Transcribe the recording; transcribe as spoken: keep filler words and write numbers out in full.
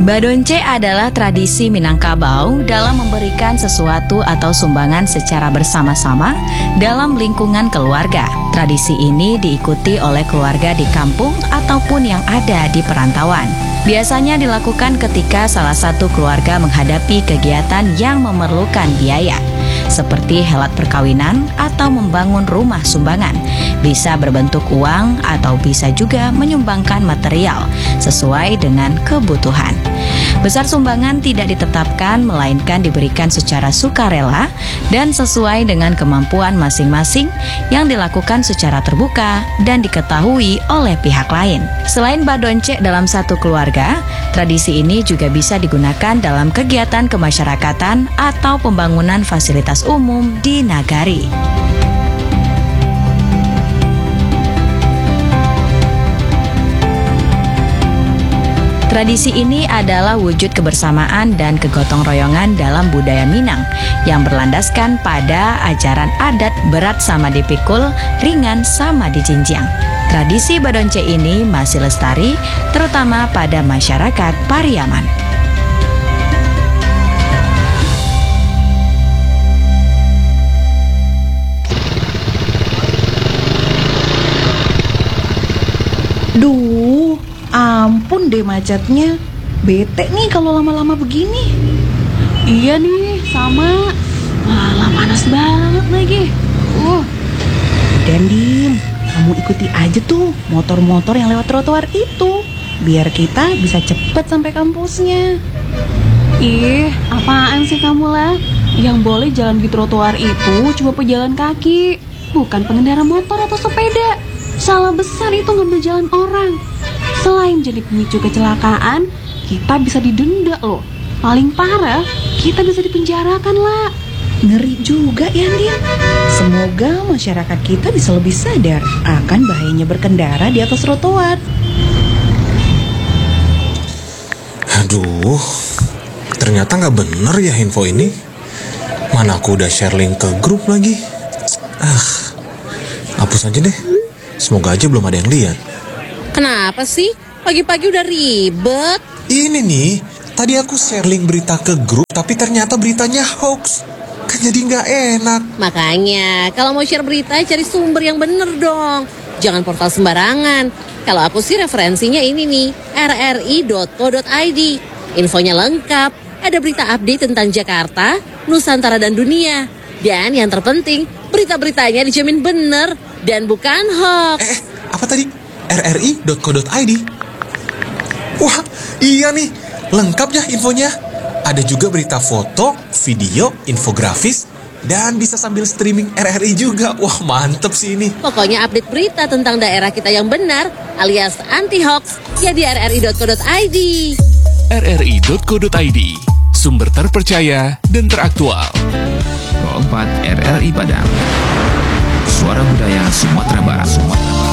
Badonce adalah tradisi Minangkabau dalam memberikan sesuatu atau sumbangan secara bersama-sama dalam lingkungan keluarga. Tradisi ini diikuti oleh keluarga di kampung ataupun yang ada di perantauan. Biasanya dilakukan ketika salah satu keluarga menghadapi kegiatan yang memerlukan biaya, seperti helat perkawinan atau membangun rumah sumbangan. Bisa berbentuk uang atau bisa juga menyumbangkan material sesuai dengan kebutuhan. Besar sumbangan tidak ditetapkan, melainkan diberikan secara sukarela dan sesuai dengan kemampuan masing-masing yang dilakukan secara terbuka dan diketahui oleh pihak lain. Selain badonce dalam satu keluarga, tradisi ini juga bisa digunakan dalam kegiatan kemasyarakatan atau pembangunan fasilitas umum di nagari. Tradisi ini adalah wujud kebersamaan dan kegotong royongan dalam budaya Minang yang berlandaskan pada ajaran adat berat sama dipikul, ringan sama dijinjang. Tradisi badonce ini masih lestari, terutama pada masyarakat Pariaman. Duh, ampun deh macetnya. Bete nih kalau lama-lama begini. Iya nih, sama. Malah panas banget lagi. Uh. Dan Dim, kamu ikuti aja tuh motor-motor yang lewat trotoar itu, biar kita bisa cepet sampai kampusnya. Ih, apaan sih kamu lah? Yang boleh jalan di trotoar itu cuma pejalan kaki, bukan pengendara motor atau sepeda. Salah besar itu ngambil jalan orang. Selain jadi pemicu kecelakaan, kita bisa didenda loh. Paling parah, kita bisa dipenjarakan lah. Ngeri juga ya, Din. Semoga masyarakat kita bisa lebih sadar akan bahayanya berkendara di atas trotoar. Aduh, ternyata nggak bener ya info ini. Mana aku udah share link ke grup lagi. Ah, hapus aja deh. Semoga aja belum ada yang lihat. Kenapa sih? Pagi-pagi udah ribet. Ini nih, tadi aku share link berita ke grup, tapi ternyata beritanya hoax. Kan jadi nggak enak. Makanya, kalau mau share berita, cari sumber yang bener dong. Jangan portal sembarangan. Kalau aku sih referensinya ini nih, r r i dot co dot i d. Infonya lengkap, ada berita update tentang Jakarta, Nusantara, dan dunia. Dan yang terpenting, berita-beritanya dijamin bener dan bukan hoax. Eh, apa tadi? r r i dot co dot i d. Wah, iya nih, lengkap ya infonya. Ada juga berita foto, video, infografis, dan bisa sambil streaming R R I juga. Wah, mantep sih ini. Pokoknya update berita tentang daerah kita yang benar, alias anti-hoax, ya di r r i dot co dot i d. r r i dot co dot i d, sumber terpercaya dan teraktual. Keempat R R I Padang, suara budaya Sumatera Barat. Sumatera